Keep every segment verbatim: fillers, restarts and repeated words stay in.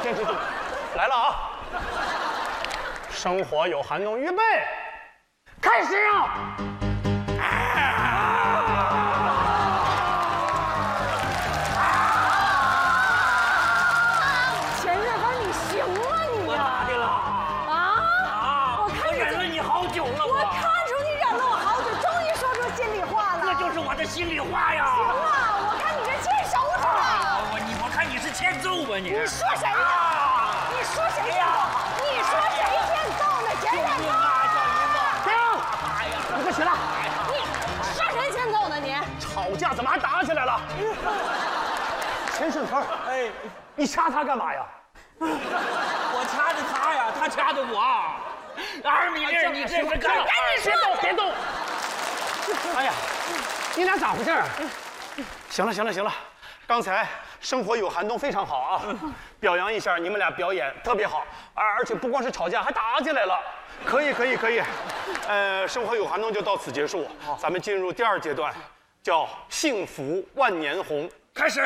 坚持住，来了啊！生活有寒冬，预备，开始啊！ 钱瑞芬，你行吗你我咋的了？ 啊啊！我看我忍了你好久了， 我看出你忍了我好久，终于说出心里话了。 这就是我的心里话呀。 行啊，我看你这欠收拾了。 我你我看你是欠揍吧你？ 你说谁呢？你说谁欠揍？你说谁欠揍呢？钱瑞芬。 停！你快起来！ 你说谁欠揍呢？你吵架怎么还打起来了？钱顺风，哎，你掐他干嘛呀？ 我掐的他呀，他掐的我。二米粒，你这是干嘛？ 赶紧别动，别动！哎呀，你俩咋回事啊？行了，行了，行了，刚才生活有寒冬非常好啊，表扬一下你们俩表演特别好，而而且不光是吵架，还打起来了，可以，可以，可以。呃，生活有寒冬就到此结束，咱们进入第二阶段，叫幸福万年红。 开始。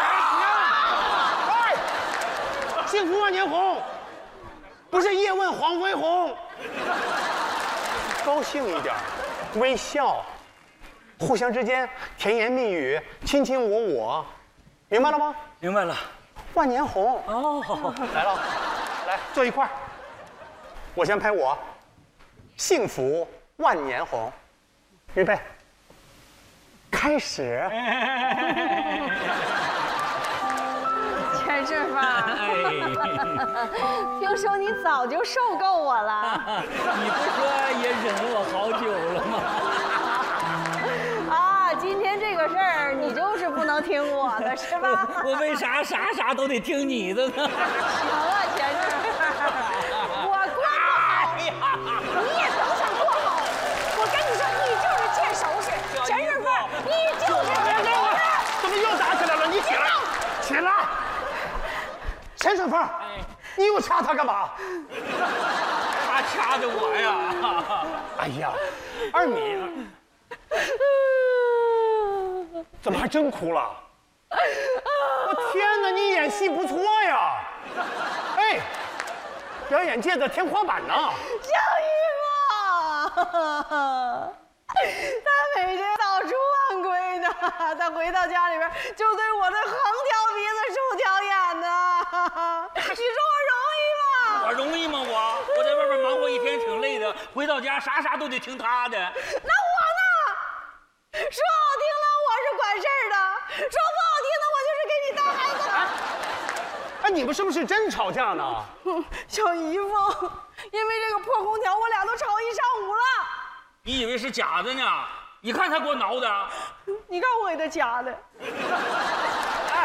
哎，幸福万年红，不是叶问黄飞鸿。高兴一点，微笑，互相之间甜言蜜语，卿卿我我，明白了吗？ 明白了。 万年红哦， 来了，来坐一块儿。我先拍我，幸福万年红，预备，开始。 钱顺风，听说你早就受够我了。 你不说也忍了我好久了吗？啊，今天这个事儿你就是不能听我的，是吧？ 我, 我为啥啥啥都得听你的呢？行了，钱顺风，我过不好，你也甭想过好。我跟你说，你就是欠收拾，钱顺风，你就是欠收拾。 怎么又打起来了？你起来，起来！钱顺风，你又掐他干嘛？ 他掐的我呀！ 哎呀，二米，怎么还真哭了？我天哪，你演戏不错呀！哎，表演界的天花板呢！ 小姨夫，他每天早出晚归的，他回到家里边就对我的横挑鼻子竖挑眼的。你说我容易吗？ 我容易吗？我我在外边忙活一天挺累的，回到家啥啥都得听他的。 那我呢？说好听了我是管事儿的，说不好听的我就是给你当孩子的。 哎，你们是不是真吵架呢？ 小姨夫，因为这个破空调，我俩都吵一上午了。 你以为是假的呢？你看他给我挠的。 你看我给他夹的。 哎，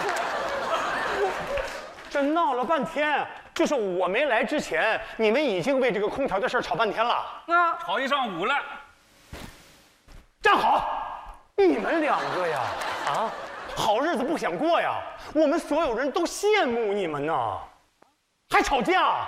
这闹了半天，就是我没来之前，你们已经为这个空调的事儿吵半天了。 啊，吵一上午了。 站好，你们两个呀，啊，好日子不想过呀？我们所有人都羡慕你们呢，还吵架。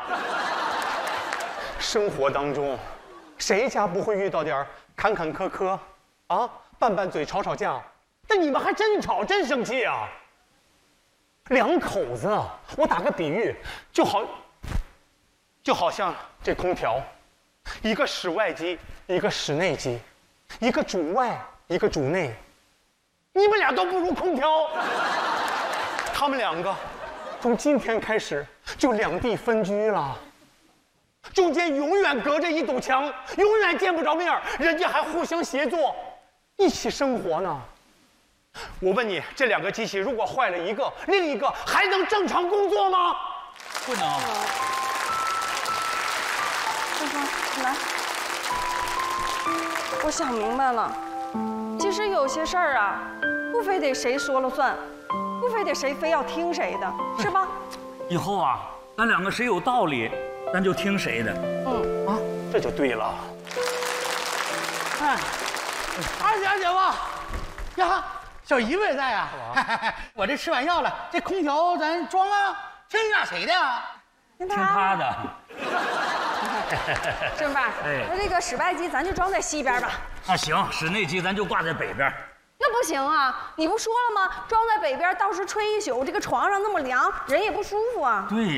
生活当中，谁家不会遇到点坎坎坷坷，啊，拌拌嘴，吵吵架？但你们还真吵，真生气啊！两口子，我打个比喻，就好，就好像这空调，一个室外机，一个室内机，一个主外，一个主内，你们俩都不如空调。他们两个从今天开始就两地分居了，中间永远隔着一堵墙，永远见不着面，人家还互相协作，一起生活呢。我问你，这两个机器如果坏了一个，另一个还能正常工作吗？ 不能。 顺风，来，我想明白了，其实有些事儿啊，不非得谁说了算，不非得谁非要听谁的，是吧？ 以后啊，咱两个谁有道理，咱就听谁的。 嗯啊，这就对了。 哎，二姐二姐夫，呀，小姨夫也在啊。我这吃完药了，这空调咱装啊，听听谁的呀？ 听他的。 顺风，那这个室外机咱就装在西边吧。 那行，室内机咱就挂在北边。 那不行啊！你不说了吗？装在北边，到时吹一宿，这个床上那么凉，人也不舒服啊。 对呀。